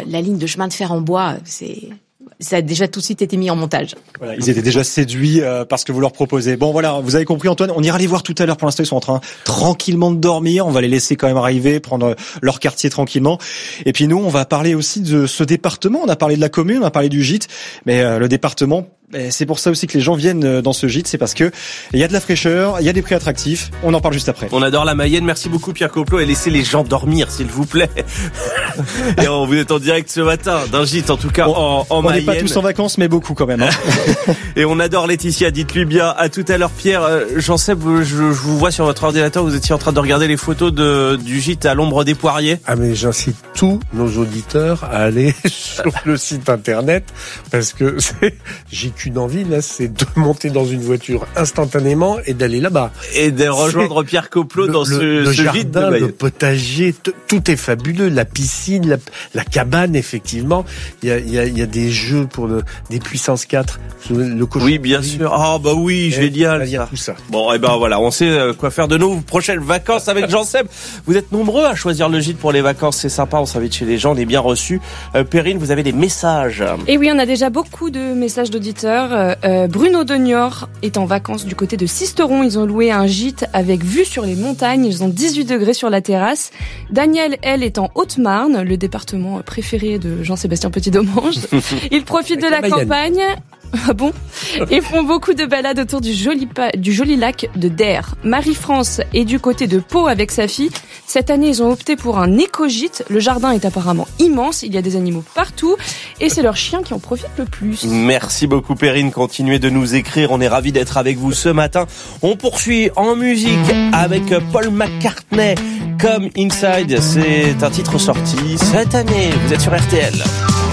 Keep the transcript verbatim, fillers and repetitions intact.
la ligne de chemin de fer en bois, c'est... ça a déjà tout de suite été mis en montage. Voilà, ils étaient déjà séduits euh, par ce que vous leur proposez. Bon voilà, vous avez compris Antoine, on ira les voir tout à l'heure. Pour l'instant, ils sont en train tranquillement de dormir. On va les laisser quand même arriver, prendre leur quartier tranquillement. Et puis nous, on va parler aussi de ce département. On a parlé de la commune, on a parlé du gîte, mais euh, le département, c'est pour ça aussi que les gens viennent dans ce gîte, c'est parce que il y a de la fraîcheur, il y a des prix attractifs. On en parle juste après. On adore la Mayenne. Merci beaucoup Pierre Complot, et laissez les gens dormir s'il vous plaît. Et on vous est en direct ce matin d'un gîte, en tout cas on, en, en on Mayenne. On n'est pas tous en vacances, mais beaucoup quand même. Hein. Et on adore Laetitia, dites-lui bien. À tout à l'heure Pierre. J'en sais, je, je vous vois sur votre ordinateur, vous étiez en train de regarder les photos de, du gîte à l'ombre des poiriers. Ah mais j'incite tous nos auditeurs à aller sur le site internet, parce que c'est, j'ai qu'une envie là, c'est de monter dans une voiture instantanément et d'aller là-bas. Et de rejoindre c'est Pierre Complot le, dans le, ce, le ce jardin, gîte de Mayenne. Le potager, t- tout est fabuleux. La piscine, la, la cabane, effectivement. Il y a, il y a, il y a des jeux pour le, des puissances quatre. Le cochon. Oui, bien sûr. Ah bah oui, génial. Il y a tout ça. Bon, et ben voilà, on sait quoi faire de nos prochaines vacances avec Jean-Seb. Vous êtes nombreux à choisir le gîte pour les vacances, c'est sympa. On s'invite chez les gens, on est bien reçus. Euh, Perrine, vous avez des messages. Et oui, on a déjà beaucoup de messages d'auditeurs. Euh, Bruno de Niort est en vacances du côté de Sisteron. Ils ont loué un gîte avec vue sur les montagnes. Ils ont dix-huit degrés sur la terrasse. Daniel, elle, est en Haute-Marne, le département préféré de Jean-Sébastien Petit-Domange. Ils profitent de la campagne. Ah bon? Ils font beaucoup de balades autour du joli, pa- du joli lac de Der. Marie-France est du côté de Pau avec sa fille. Cette année, ils ont opté pour un éco-gîte. Le jardin est apparemment immense. Il y a des animaux partout. Et c'est leurs chiens qui en profitent le plus. Merci beaucoup Perrine. Continuez de nous écrire. On est ravis d'être avec vous ce matin. On poursuit en musique avec Paul McCartney. Come Inside. C'est un titre sorti cette année. Vous êtes sur R T L.